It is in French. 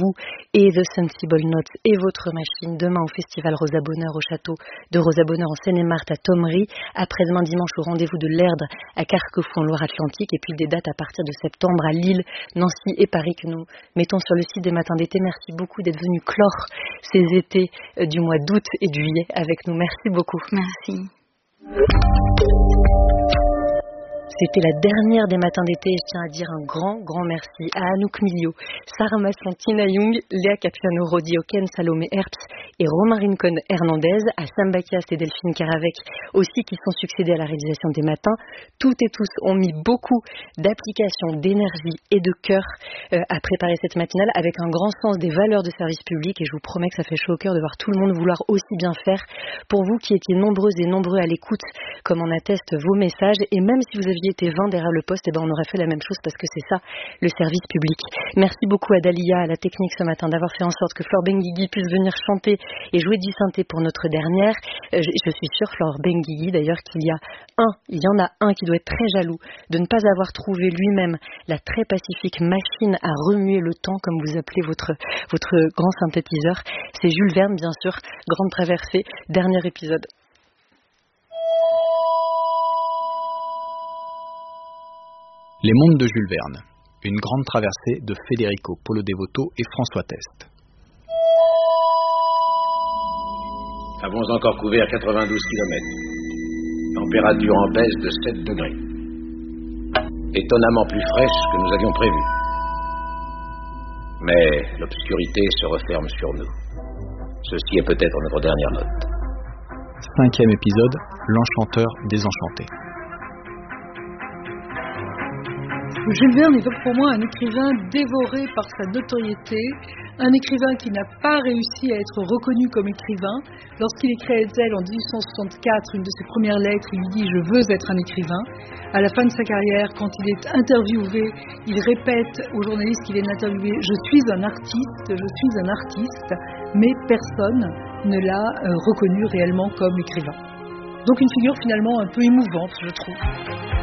vous et The Sensible Notes et votre machine demain au festival Rosa Bonheur au château de Rosa Bonheur en Seine-et-Marthe à Thomery, après-demain dimanche au rendez-vous de l'Erdre à Carquefou en Loire-Atlantique et puis des dates à partir de septembre à Lille, Nancy et Paris que nous mettons sur le site des Matins d'été. Merci beaucoup d'être venu clore ces étés du mois d'août et de juillet avec nous. Merci beaucoup. Merci. C'était la dernière des Matins d'été et je tiens à dire un grand merci à Anouk Milio, Sarah Masson, Tina Young, Léa Capiano, Rodi Oken, Salomé Herps et Romain Rincon Hernandez, à Sam Bakias et Delphine Caravec aussi qui sont succédés à la réalisation des matins. Toutes et tous ont mis beaucoup d'application, d'énergie et de cœur à préparer cette matinale avec un grand sens des valeurs de service public et je vous promets que ça fait chaud au cœur de voir tout le monde vouloir aussi bien faire pour vous qui étiez nombreuses et nombreux à l'écoute comme en attestent vos messages et même si vous aviez été 20 derrière le poste, on aurait fait la même chose parce que c'est ça, le service public. Merci beaucoup à Dalia, à la technique ce matin, d'avoir fait en sorte que Flore Benguigui puisse venir chanter et jouer du synthé pour notre dernière. Je suis sûre, Flore Benguigui, d'ailleurs, il y en a un qui doit être très jaloux de ne pas avoir trouvé lui-même la très pacifique machine à remuer le temps, comme vous appelez votre grand synthétiseur. C'est Jules Verne, bien sûr, Grande Traversée, dernier épisode. Les mondes de Jules Verne, une grande traversée de Federico Polo Devoto et François Test. Avons encore couvert 92 km. Température en baisse de 7 degrés. Étonnamment plus fraîche que nous avions prévu. Mais l'obscurité se referme sur nous. Ceci est peut-être notre dernière note. 5e épisode, l'enchanteur désenchanté. Jules Verne évoque pour moi un écrivain dévoré par sa notoriété, un écrivain qui n'a pas réussi à être reconnu comme écrivain. Lorsqu'il écrit à Hetzel en 1864, une de ses premières lettres, il lui dit « Je veux être un écrivain ». À la fin de sa carrière, quand il est interviewé, il répète aux journalistes qu'il est interviewé « Je suis un artiste, mais personne ne l'a reconnu réellement comme écrivain ». Donc une figure finalement un peu émouvante, je trouve.